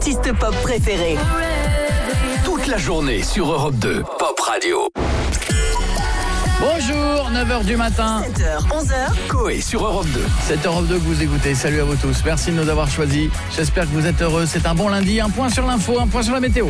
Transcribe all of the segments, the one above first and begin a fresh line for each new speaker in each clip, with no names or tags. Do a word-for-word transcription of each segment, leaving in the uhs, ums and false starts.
artistes pop préférés.
Toute la journée sur Europe deux, Pop Radio.
Bonjour, neuf heures du matin.
sept heures, onze heures.
Coé sur Europe deux.
C'est Europe deux que vous écoutez. Salut à vous tous. Merci de nous avoir choisis. J'espère que vous êtes heureux. C'est un bon lundi. Un point sur l'info, un point sur la météo.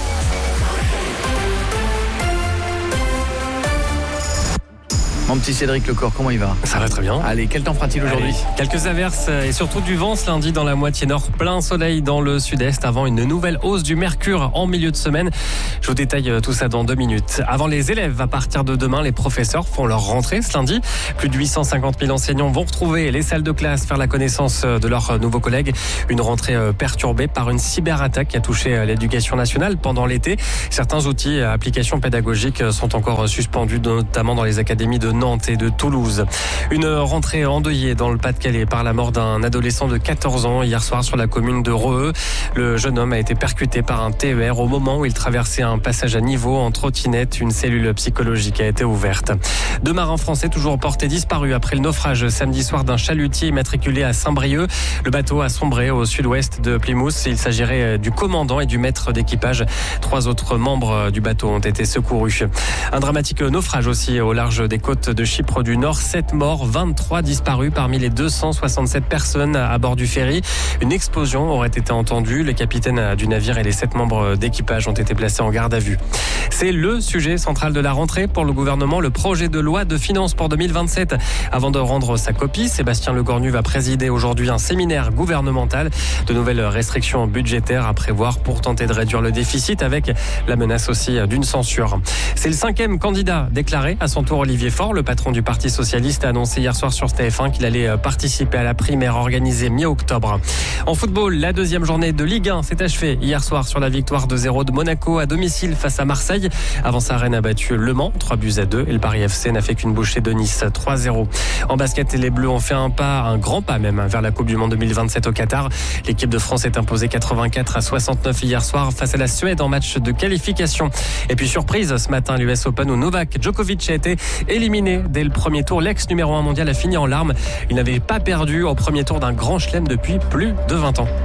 Mon petit Cédric Lecor, comment il va ?
Ça va très bien.
Allez, quel temps fera-t-il aujourd'hui ?
Allez, quelques averses et surtout du vent ce lundi dans la moitié nord. Plein soleil dans le sud-est avant une nouvelle hausse du mercure en milieu de semaine. Je vous détaille tout ça dans deux minutes. Avant les élèves, à partir de demain, les professeurs font leur rentrée ce lundi. Plus de huit cent cinquante mille enseignants vont retrouver les salles de classe, faire la connaissance de leurs nouveaux collègues. Une rentrée perturbée par une cyberattaque qui a touché l'éducation nationale pendant l'été. Certains outils et applications pédagogiques sont encore suspendus, notamment dans les académies de Nantes et de Toulouse. Une rentrée endeuillée dans le Pas-de-Calais par la mort d'un adolescent de quatorze ans hier soir sur la commune de Reheux. Le jeune homme a été percuté par un T E R au moment où il traversait un passage à niveau en trottinette. Une cellule psychologique a été ouverte. Deux marins français toujours portés disparus après le naufrage samedi soir d'un chalutier immatriculé à Saint-Brieuc. Le bateau a sombré au sud-ouest de Plymouth. Il s'agirait du commandant et du maître d'équipage. Trois autres membres du bateau ont été secourus. Un dramatique naufrage aussi au large des côtes de Chypre du Nord. Sept morts, vingt-trois disparus parmi les deux cent soixante-sept personnes à bord du ferry. Une explosion aurait été entendue. Le capitaine du navire et les sept membres d'équipage ont été placés en garde à vue. C'est le sujet central de la rentrée pour le gouvernement, le projet de loi de finances pour deux mille vingt-sept. Avant de rendre sa copie, Sébastien Lecornu va présider aujourd'hui un séminaire gouvernemental. De nouvelles restrictions budgétaires à prévoir pour tenter de réduire le déficit avec la menace aussi d'une censure. C'est le cinquième candidat déclaré à son tour. Olivier Faure, le patron du Parti Socialiste, a annoncé hier soir sur T F un qu'il allait participer à la primaire organisée mi-octobre. En football, la deuxième journée de Ligue un s'est achevée hier soir sur la victoire de zéro de Monaco à domicile face à Marseille. Avant ça, Rennes a battu Le Mans, trois buts à deux, et le Paris F C n'a fait qu'une bouchée de Nice, trois zéro. En basket, les Bleus ont fait un pas, un grand pas même, vers la Coupe du Monde deux mille vingt-sept au Qatar. L'équipe de France est imposée quatre-vingt-quatre à soixante-neuf hier soir face à la Suède en match de qualification. Et puis surprise, ce matin, l'U S Open où Novak Djokovic a été éliminé dès le premier tour. L'ex numéro un mondial a fini en larmes. Il n'avait pas perdu au premier tour d'un grand chelem depuis plus de vingt ans.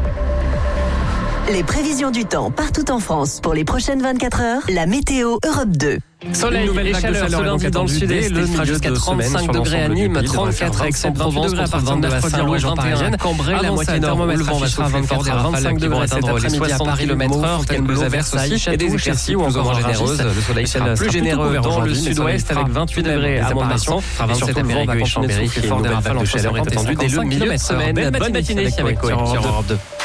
Les prévisions du temps partout en France pour les prochaines vingt-quatre heures. La météo Europe deux.
Soleil et chaleur ce lundi dans le sud-est, il fera jusqu'à trente-cinq degrés à Nîmes, trente-quatre à Aix-en-Provence, contre vingt-deux à Saint-Lô, vingt et un à Cambrai, la moitié nord, le vent va affichera vingt-quatre à vingt-cinq degrés cet après-midi à Paris, le kilomètre heure, quelques averses aussi, et des éclaircies ou encore généreuses. Le soleil sera plus généreux dans le sud-ouest avec vingt-huit degrés à Mont-de-Marsan, vingt-sept à Périgueux et Chambéry, et une nouvelle vague de chaleur est attendue dès le milieu de semaine. Bonne matinée avec Coé sur Europe deux.